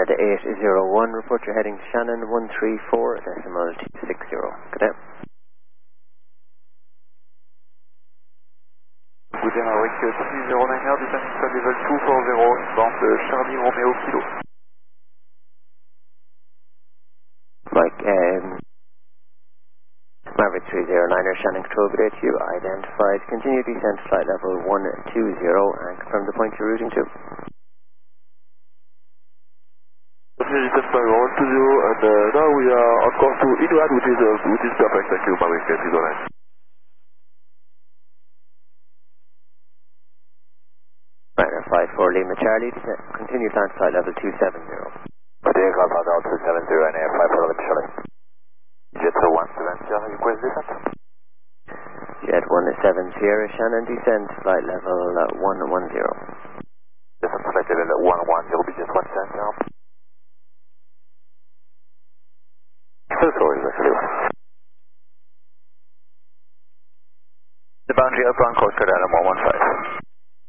Canada 801, report your heading to Shannon 134, decimal 260. Good day. Good day, Maverick 309R, descending to level 240, inbound Charlie Romeo Kilo. Mike, Maverick 309er, Shannon control, good day to you. Identified, continue descent to flight level 120 and confirm the point you're routing to. Continue descent flight level 120 and now we are on course to Inward, which is perfect, thank you, Maverick 309. Ryanair Flight 4 Lima Charlie, continue climb flight level 270. Good day, Golf Hotel 270, Ryanair Flight 4 Lima Charlie. Jet 170, request descent. Jet 170 Sierra Shannon, descent flight level 110. Descent flight level 110, be jet 170. Sorry, the boundary up on course code Adam 115.